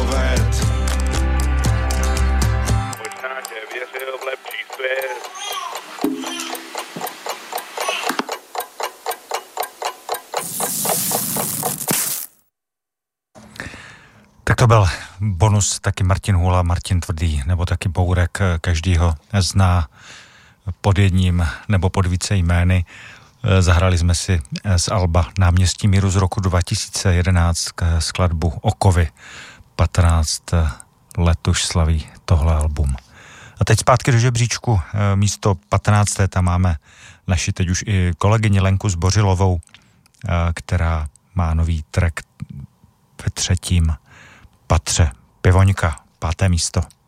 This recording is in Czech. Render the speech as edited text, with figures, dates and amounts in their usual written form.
svět. Možná, že věřil v lepší svět. Tak to byl bonus taky Martin Hula, Martin Tvrdý, nebo taky Bourek, každý ho zná pod jedním nebo pod více jmény. Zahrali jsme si z alba Náměstí míru z roku 2011 skladbu Okovy. 15 let už slaví tohle album. A teď zpátky do žebříčku. Místo 15. tam máme naši teď už i kolegyni Lenku Zbořilovou, která má nový track ve 3. patře. Pivoňka, 5. místo.